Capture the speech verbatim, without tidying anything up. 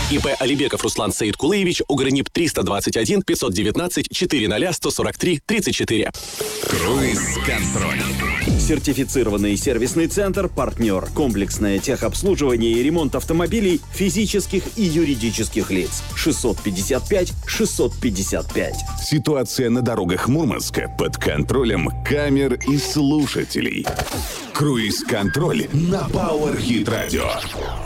ИП Алибеков Руслан Саидкулыевич, Угранип триста двадцать один пятьсот девятнадцать четыреста сто сорок три тридцать четыре. Круиз-контроль. Сертифицированный сервисный центр «Партнер». Комплексное техобслуживание и ремонт автомобилей физических и юридических лиц. шестьсот пятьдесят пять шестьсот пятьдесят пять. Ситуация на дорогах Мурманска под контролем камер и слушателей. Круиз-контроль на Power Hit Radio.